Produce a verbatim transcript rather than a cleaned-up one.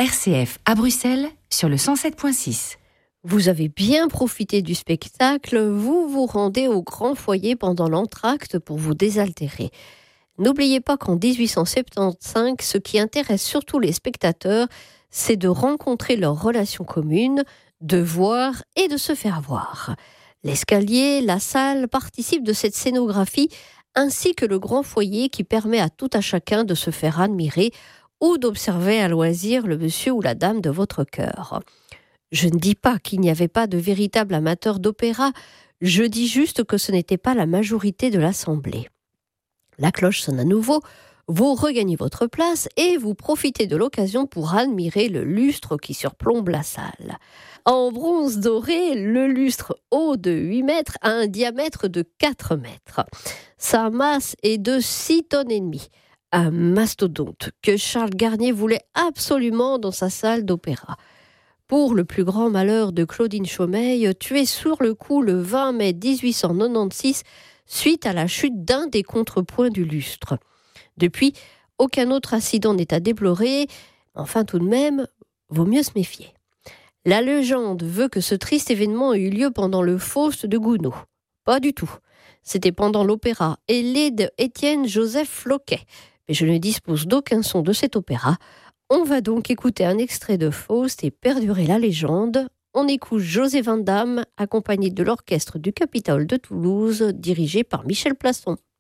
R C F à Bruxelles sur le cent sept virgule six. Vous avez bien profité du spectacle, vous vous rendez au grand foyer pendant l'entracte pour vous désaltérer. N'oubliez pas qu'en dix-huit cent soixante-quinze, ce qui intéresse surtout les spectateurs, c'est de rencontrer leurs relations communes, de voir et de se faire voir. L'escalier, la salle participent de cette scénographie, ainsi que le grand foyer qui permet à tout à chacun de se faire admirer ou d'observer à loisir le monsieur ou la dame de votre cœur. Je ne dis pas qu'il n'y avait pas de véritables amateurs d'opéra, je dis juste que ce n'était pas la majorité de l'assemblée. La cloche sonne à nouveau, vous regagnez votre place et vous profitez de l'occasion pour admirer le lustre qui surplombe la salle. En bronze doré, le lustre haut de huit mètres a un diamètre de quatre mètres. Sa masse est de six tonnes et demie. Un mastodonte que Charles Garnier voulait absolument dans sa salle d'opéra. Pour le plus grand malheur de Claudine Chaumeil, tuée sur le coup le vingt mai dix-huit cent quatre-vingt-seize suite à la chute d'un des contrepoints du lustre. Depuis, aucun autre incident n'est à déplorer, enfin tout de même, vaut mieux se méfier. La légende veut que ce triste événement ait eu lieu pendant le Faust de Gounod. Pas du tout. C'était pendant l'opéra Ailée de Étienne Joseph Floquet. Mais je ne dispose d'aucun son de cet opéra. On va donc écouter un extrait de Faust et perdurer la légende. On écoute José Van Damme, accompagné de l'orchestre du Capitole de Toulouse, dirigé par Michel Plasson.